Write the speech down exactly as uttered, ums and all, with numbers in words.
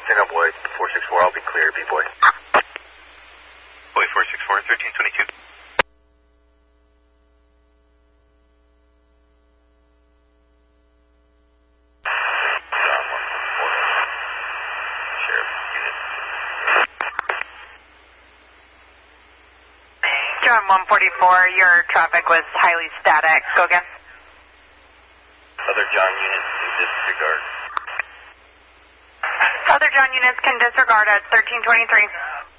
Pick up Boyd, four six four, I'll be clear, B-Boy. Boyd four six four, thirteen twenty-two. John one forty-four, your traffic was highly static. Go again. Other John units can disregard. Other John units can disregard at thirteen twenty-three.